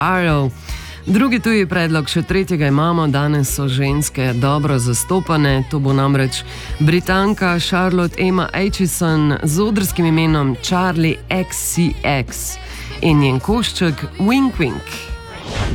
Arrow. Drugi tuji predlog, še tretjega imamo, danes so ženske dobro zastopane, to bo namreč Britanka Charlotte Emma Aitchison z odrskim imenom Charli XCX in njen košček Wink Wink.